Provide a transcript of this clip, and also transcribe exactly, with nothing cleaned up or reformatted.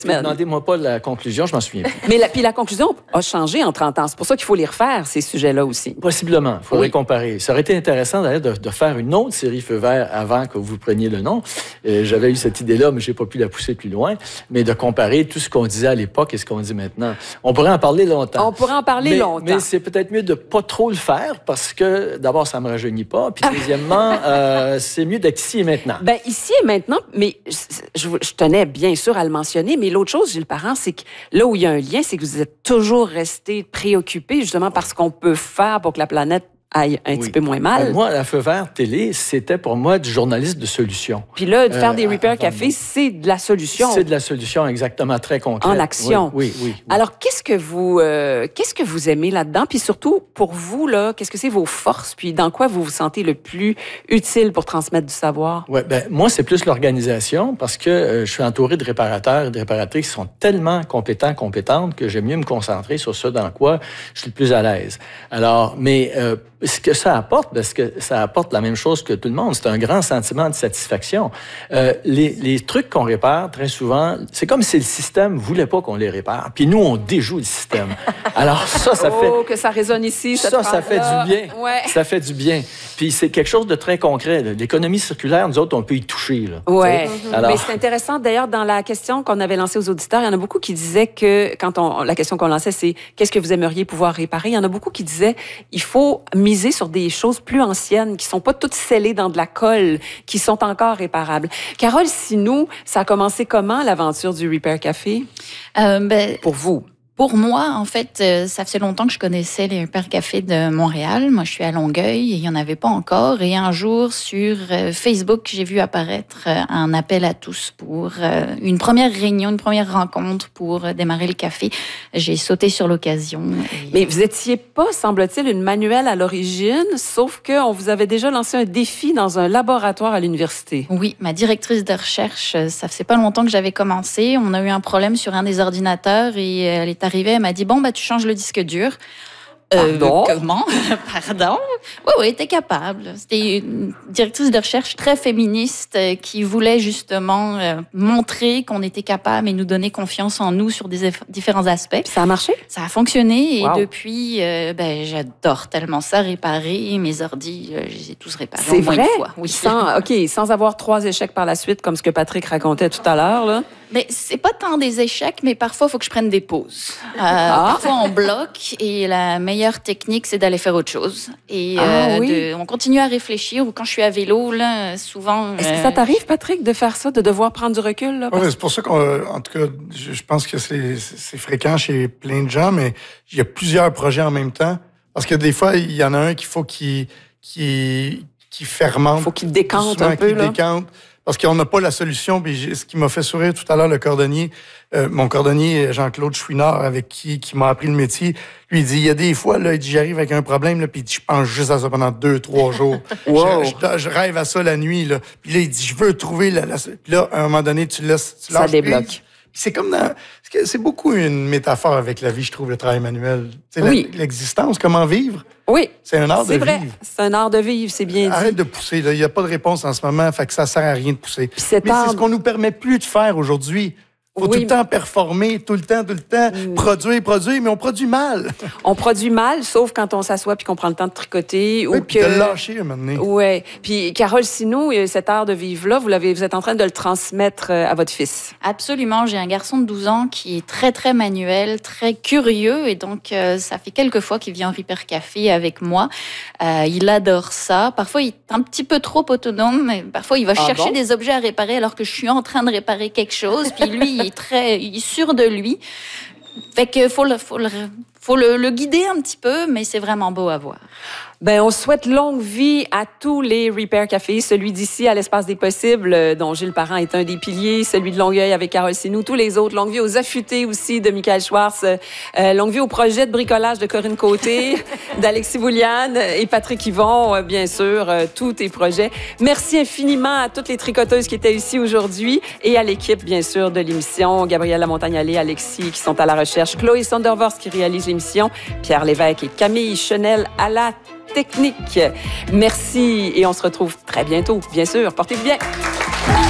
Demandez-moi pas la conclusion, je m'en souviens plus. Mais la, puis la conclusion a changé en trente ans. C'est pour ça qu'il faut les refaire, ces sujets-là aussi. Possiblement. Il faudrait oui. comparer. Ça aurait été intéressant d'ailleurs de, de faire une autre série Feu vert avant que vous preniez le nom. Euh, j'avais eu cette idée-là, mais j'ai pas pu la pousser plus loin. Mais de comparer tout ce qu'on disait à l'époque et ce qu'on dit maintenant. On pourrait en parler longtemps. On pourrait en parler mais, longtemps. Mais c'est peut-être mieux de pas trop le faire parce que d'abord, ça me rajeunit pas. Puis deuxièmement, euh, c'est mieux d'être ici et maintenant. Ben ici et maintenant, mais je, je, je tenais bien sûr à le mentionner, mais l'autre chose, Gilles Parent, c'est que là où il y a un lien, c'est que vous êtes toujours resté préoccupé justement par ce qu'on peut faire pour que la planète aille un oui. petit peu moins mal. Euh, moi, la Feu vert télé, c'était pour moi du journaliste de solution. Puis là, de faire euh, des Repair Café, nous. c'est de la solution. C'est de la solution exactement très concrète. En action. Oui, oui, oui. oui. Alors, qu'est-ce que vous, euh, qu'est-ce que vous aimez là-dedans? Puis surtout, pour vous, là, qu'est-ce que c'est vos forces? Puis dans quoi vous vous sentez le plus utile pour transmettre du savoir? Ouais, ben moi, c'est plus l'organisation parce que euh, je suis entouré de réparateurs et de réparatrices qui sont tellement compétents, compétentes que j'aime mieux me concentrer sur ce dans quoi je suis le plus à l'aise. Alors, mais euh, ce que ça apporte, parce que ça apporte la même chose que tout le monde, c'est un grand sentiment de satisfaction. Euh, les, les trucs qu'on répare, très souvent, c'est comme si le système voulait pas qu'on les répare. Puis nous, on déjoue le système. Alors ça, ça fait... Oh, que ça résonne ici, cette Ça, ça fait du bien. Ouais. Ça fait du bien. Puis c'est quelque chose de très concret. Là. L'économie circulaire, nous autres, on peut y toucher. Là, oui. Mm-hmm. Alors... Mais c'est intéressant, d'ailleurs, dans la question qu'on avait lancée aux auditeurs, il y en a beaucoup qui disaient que, quand on, la question qu'on lançait, c'est « Qu'est-ce que vous aimeriez pouvoir réparer? » Il y en a beaucoup qui disaient « Il faut miser sur des choses plus anciennes, qui sont pas toutes scellées dans de la colle, qui sont encore réparables. » Carole Sinou, ça a commencé comment, l'aventure du Repair Café? Euh, ben, pour vous? Pour moi, en fait, euh, ça faisait longtemps que je connaissais les Repair Café de Montréal. Moi, je suis à Longueuil et il n'y en avait pas encore. Et un jour, sur euh, Facebook, j'ai vu apparaître euh, un appel à tous pour euh, une première réunion, une première rencontre pour euh, démarrer le café. J'ai sauté sur l'occasion. Et... Mais vous étiez pas, semble-t-il, une manuelle à l'origine, sauf qu'on vous avait déjà lancé un défi dans un laboratoire à l'université. Oui, ma directrice de recherche, ça faisait pas longtemps que j'avais commencé. On a eu un problème sur un des ordinateurs et elle est arrivée, elle m'a dit, bon, bah, tu changes le disque dur. Euh, Pardon? Comment? Pardon? Oui, oui, t'es capable. C'était une directrice de recherche très féministe euh, qui voulait justement euh, montrer qu'on était capable et nous donner confiance en nous sur des eff- différents aspects. Puis ça a marché? Ça a fonctionné et wow. depuis, euh, ben, j'adore tellement ça, réparer. Mes ordis, euh, je les ai tous réparés C'est au moins vrai? une fois. Oui. Sans, OK, sans avoir trois échecs par la suite, comme ce que Patrick racontait tout à l'heure, là? Mais c'est pas tant des échecs, mais parfois, il faut que je prenne des pauses. Euh, ah. Parfois, on bloque et la meilleure technique, c'est d'aller faire autre chose. Et ah, euh, oui. de, on continue à réfléchir. Ou quand je suis à vélo, là, souvent... Est-ce euh... que ça t'arrive, Patrick, de faire ça, de devoir prendre du recul? Là, parce... Oui, c'est pour ça qu'en tout cas, je pense que c'est, c'est fréquent chez plein de gens, mais il y a plusieurs projets en même temps. Parce que des fois, il y en a un qu'il faut qu'il, qu'il, qu'il fermente. Il faut qu'il décante doucement, un peu, qu'il là. décante. Parce qu'on n'a pas la solution. Puis ce qui m'a fait sourire tout à l'heure, le cordonnier, euh, mon cordonnier Jean-Claude Chouinard, avec qui, qui m'a appris le métier, lui, il dit, il y a des fois, là, il dit, j'arrive avec un problème, là, puis il dit, je pense juste à ça pendant deux, trois jours. wow. je, je, je rêve à ça la nuit, là. Puis là, il dit, je veux trouver la... la... Puis là, à un moment donné, tu laisses... Tu ça débloque. Prise. C'est comme dans... C'est beaucoup une métaphore avec la vie, je trouve, le travail manuel. T'sais, oui. L'existence, comment vivre. Oui. C'est un art c'est de vrai. vivre. C'est un art de vivre, c'est bien dit. Arrête de pousser. Il n'y a pas de réponse en ce moment, fait que ça sert à rien de pousser. Mais art... c'est ce qu'on nous permet plus de faire aujourd'hui. Il faut oui. tout le temps performer, tout le temps, tout le temps, mm. produire, produire, mais on produit mal. On produit mal, sauf quand on s'assoit puis qu'on prend le temps de tricoter. Oui, ou puis que... de lâcher un moment donné. Oui. Puis Carole Sinou, cet art de vivre-là, vous, l'avez, vous êtes en train de le transmettre à votre fils. Absolument. J'ai un garçon de douze ans qui est très, très manuel, très curieux. Et donc, euh, ça fait quelques fois qu'il vient au Repair Café avec moi. Euh, il adore ça. Parfois, il est un petit peu trop autonome. Mais parfois, il va ah chercher bon? des objets à réparer alors que je suis en train de réparer quelque chose. Puis lui, il est très il est sûr de lui. Fait que faut le, faut le, faut le, le guider un petit peu, mais c'est vraiment beau à voir. Ben, on souhaite longue vie à tous les Repair Café, celui d'ici à l'Espace des Possibles, dont Gilles Parent est un des piliers, celui de Longueuil avec Carole Sinou, tous les autres. Longue vie aux Affûtés aussi de Michael Schwartz, euh, longue vie au projet de bricolage de Corinne Côté, d'Alexis Bouliane et Patrick Yvon, euh, bien sûr, euh, tous tes projets. Merci infiniment à toutes les tricoteuses qui étaient ici aujourd'hui et à l'équipe, bien sûr, de l'émission, Gabrielle Lamontagne-Allais, Alexis qui sont à la recherche, Chloé Sondervorst qui réalise l'émission, Pierre Lévesque et Camille Chenel à la technique. Merci et on se retrouve très bientôt, bien sûr. Portez-vous bien.